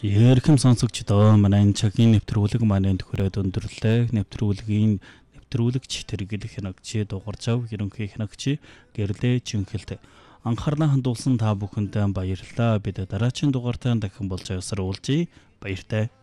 Ярхэм сонсогчдоо манай цагийн нэвтрүүлэг манай төхөрөд өндөрлөө. Нэвтрүүлэгч тэргэл хянагч дугарч ав ерөнхий хянагч гэрлээ жинхэлд анхаарлаа хандуулсан та бүхэнд баярлалаа. Бид дараагийн дугаартаа дахин болж уулзъя. Баяртай.